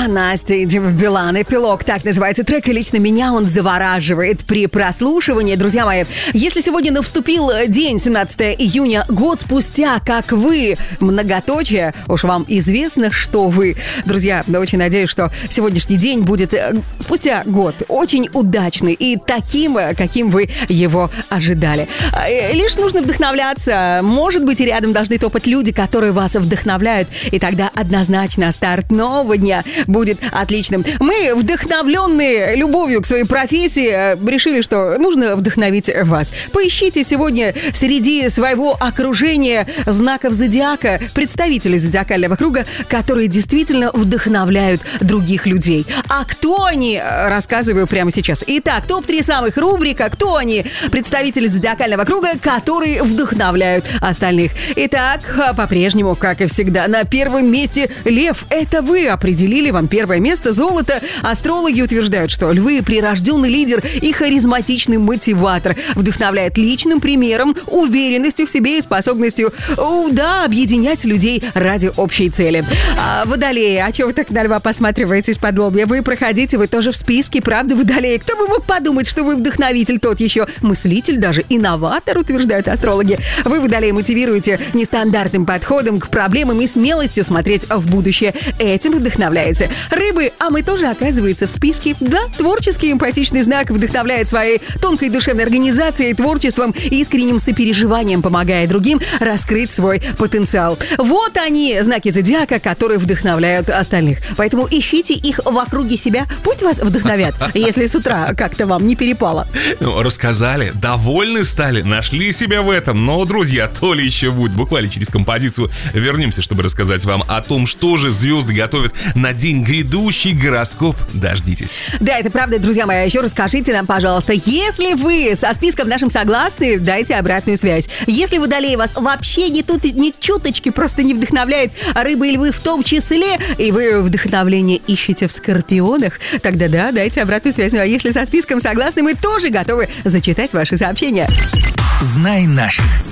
Настя и Дима Билан. «Эпилог», так называется трек, и лично меня он завораживает при прослушивании. Друзья мои, если сегодня наступил день, 17 июня, год спустя, как вы, многоточие, уж вам известно, что вы. Друзья, очень надеюсь, что сегодняшний день будет спустя год очень удачный и таким, каким вы его ожидали. Лишь нужно вдохновляться. Может быть, и рядом должны топать люди, которые вас вдохновляют, и тогда однозначно старт нового дня будет отличным. Мы, вдохновленные любовью к своей профессии, решили, что нужно вдохновить вас. Поищите сегодня среди своего окружения знаков зодиака, представителей зодиакального круга, которые действительно вдохновляют других людей. А кто они, рассказываю прямо сейчас. Итак, топ-3 самых рубрика «Кто они?» Представители зодиакального круга, которые вдохновляют остальных. Итак, по-прежнему, как и всегда, на первом месте Лев. Это вы определили, вам первое место, золото. Астрологи утверждают, что львы – прирожденный лидер и харизматичный мотиватор. Вдохновляет личным примером, уверенностью в себе и способностью, объединять людей ради общей цели. Водолеи, а что вы так на льва посматриваете из-под лобья? Вы проходите, вы тоже в списке, правда, водолеи? Кто бы мог подумать, что вы вдохновитель, тот еще мыслитель, даже инноватор, утверждают астрологи. Вы, водолеи, мотивируете нестандартным подходом к проблемам и смелостью смотреть в будущее. Этим вдохновляете. Рыбы, а мы тоже, оказывается, в списке. Да, творческий эмпатичный знак вдохновляет своей тонкой душевной организацией, творчеством и искренним сопереживанием, помогая другим раскрыть свой потенциал. Вот они, знаки зодиака, которые вдохновляют остальных. Поэтому ищите их в округе себя. Пусть вас вдохновят, если с утра как-то вам не перепало. Рассказали, довольны стали, нашли себя в этом. Но, друзья, то ли еще будет. Буквально через композицию вернемся, чтобы рассказать вам о том, что же звезды готовят на день грядущий. Гороскоп дождитесь. Да, это правда, друзья мои. Еще расскажите нам, пожалуйста, если вы со списком нашим согласны, дайте обратную связь. Если водолей вас вообще ни чуточки просто не вдохновляет, рыбы и львы в том числе, и вы вдохновление ищете в скорпионах, тогда да, дайте обратную связь. Ну а если со списком согласны, мы тоже готовы зачитать ваши сообщения. Знай наших.